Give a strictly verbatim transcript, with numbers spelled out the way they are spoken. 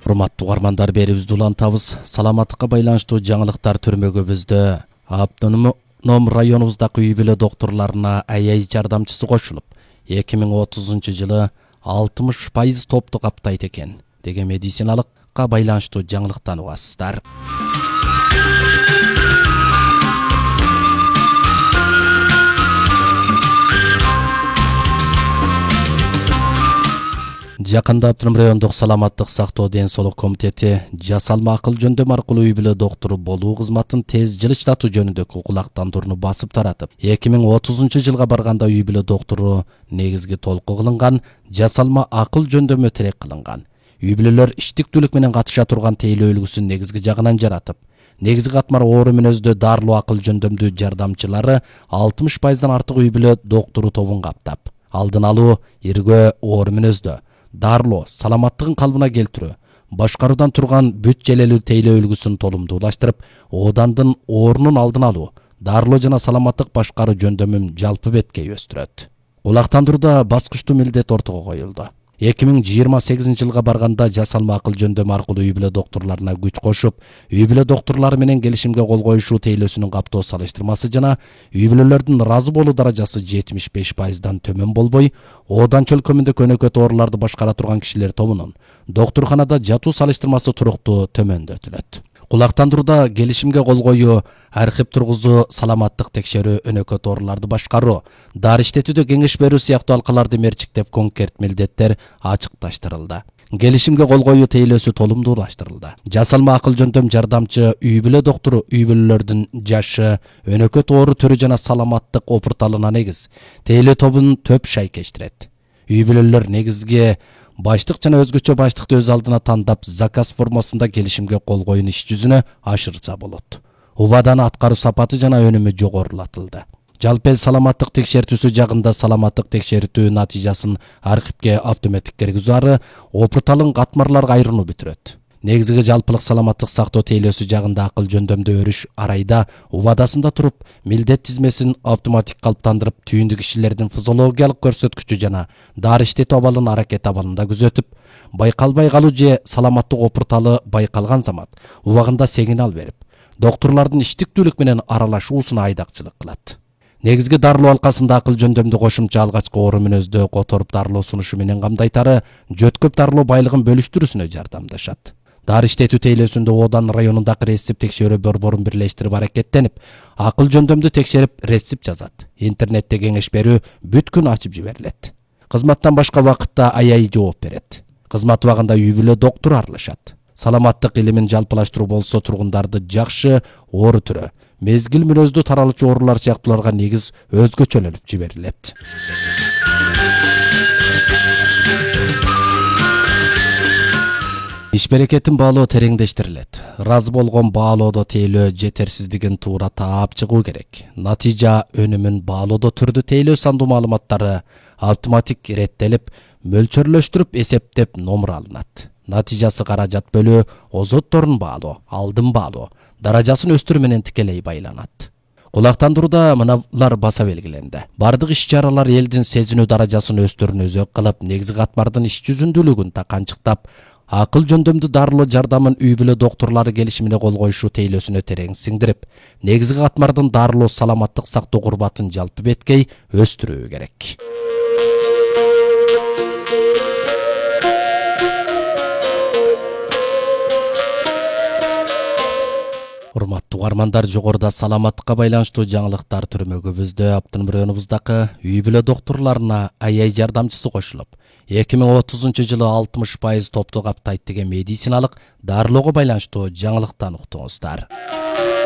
Урматтуу угармандар, берибизди улантабыз. Саламаттыкка байланыштуу жаңылыктар түрмөгүбүздө автоном районубуздагы үй бүлө докторлоруна АЯй жардамчысы кошулуп, эки миң отузунчу жылы алтымыш пайыз топту каптайт экен деген медициналыкка байланыштуу жаңылыктан угасыздар. Жакында Автоном райондук саламаттык сактоо ден соолук комитети жасалма акыл жөндөм аркылуу үй бүлө доктору болуу кызматын тез жылыштатуу жөнүндөгү кулактандырууну басып таратып, эки миң отузунчу жылга барганда үй бүлө доктору негизги толку кылынган жасалма акыл жөндөмү терек кылынган. Үй бүлөлөр иштиктүүлүк менен катыша турган тейлөө үлгүсүн негизги жагынан жаратып, негизги катмар оору мүнөздүү даарылуу акыл жөндөмдүү жардамчылары алтымыш пайыздан артык үй бүлө доктору тобун каптап, алдын алуу, иргөө оору мүнөздүү дарылоо, саламаттыгын калыбына келтирүү, башкаруудан турган бүт желелүү тейлөө үлгүсүн толумдуулаштырып, оодандын оорунун алдын алуу, дарылоо жана саламаттык башкаруу жөндөмүн жалпы беткей өстүрөт. Кулактандырууда баскычтуу милдет ортого коюлду. эки миң жыйырма сегизинчи жылга барганда жасалма акыл жөндөмү аркылуу үй бүлө докторлоруна күч кошуп, үй бүлө докторлору менен келишимге кол коюшуу тейлөөсүнүн каптоо салыштырмасы жана үй бүлөлөрдүн ыраазы болуу даражасы жетимиш беш пайыздан төмөн болбой, оодан чөлкөмүндө көнөкөт ооруларды башкара турган кишилер тобунун доктурканада жатуу салыштырмасы туруктуу төмөндөтүлөт. Кулактандырууда келишимге кол коюу, архив тургузуу, саламаттык текшерүү, өнөкөт ооруларды башкаруу, дары иштетүүдө кеңеш берүү сыяктуу алкаларды мерчиктеп конкрет милдеттер ачыкташтырылды. Келишимге кол коюу тейлөөсү толумдуулаштырылды. Жасалма акыл жөндөм жардамчы үй бүлө доктору үй бүлөлөрдүн жашы, өнөкөт оору түрү жана саламаттык опурталына негиз тейлөө тобун төп шайкештирет. Үй бүлөлөр негизги баштык жана өзгөчө баштыкты өз алдына тандап, заказ формасында келишимге кол коюун иш жүзүнө ашырса болот. Убадан аткаруу сапаты жана өнүмү жогорулатылды. Жалпы эл саламаттык текшертүүсү жагында саламаттык текшертүү натыйжасын архивге автоматтык киргизүү ары опурталын катмарларга айырууну бүтүрөт. Негизги жалпылык саламаттык сактоо тейлөөсү жагында акыл жөндөмдө өрүш арайда убадасында туруп, милдет тизмесин автоматтык калыптандырып, түйүндү кишилердин физиологиялык көрсөткүчү жана дары иштетүү абалын аракет абалында күзөтүп, байкалбай калуу же саламаттык опурталы байкалган замат убагында сигнал берип, докторлордун иштиктүүлүк менен аралашуусуна айдакчылык кылат. Негизги дарылоо алкасында акыл жөндөмдү кошумча алгачкы оору мүнөздө которуп дарылоо сунушу менен камдайтары жөткөп дарылоо байлыгын бөлүштүрүүсүнө жардамдашат. Дары иштетүү тейлөөсүндө оодан районундагы рецепт текшерүү борборун бирлештирип аракеттенип, акыл жөндөмдү текшерип рецепт жазат. Интернетте кеңеш берүү бүт күн ачып жиберилет. Кызматтан башка вакытта АЯй жооп берет. Кызмат убагында үй бүлө доктору аралашат. Саламаттык илимин жалпылаштыруу болсо тургундарды жакшы оору түрү, мезгил мүнөздүү таралуучу оорулар сыяктууларга негиз өзгөчөлөнүп жиберилет. Иш берекетин баалоо тереңдештирилет. Ыраазы болгон баалоодо тейлөө жетерсиздигин туура таап чыгуу керек. Натыйжа өнүмүн баалоодо түрдүү тейлөө сандуу маалыматтары автоматтык иреттелип, мөлчөрлөштүрүп эсептеп номер алынат. Натыйжасы каражат бөлүү, озотторун баалоо, алдын баалоо, даражасын өстүрүү менен тикелей байланат. Кулактандырууда мыналар баса белгиленди. Бардык иш-чаралар элдин сезинүү даражасын өстүрүүнү өзөк кылып, негизги катмардын иш жүзүндүүлүгүн таканчыктап, акыл жөндөмдүү дарылоо жардамын үй бүлө докторлору келишимине кол коюшуу тейлөөсүнө терең сиңдирип, негизги катмардын дарылоо саламаттык сактоо курбатын жалпы беткей өстүрүү керек. Урматтуу угармандар, жогоруда саламаттыкка байланыштуу жаңылыктар түрмөгүбүздө Автоном районубуздагы үй бүлө докторлоруна АЯй жардамчысы кошулуп, эки миң отузунчу жылы алтымыш пайыз топту каптайт деген медициналык дарылоого байланыштуу жаңылыктан уктуңуздар.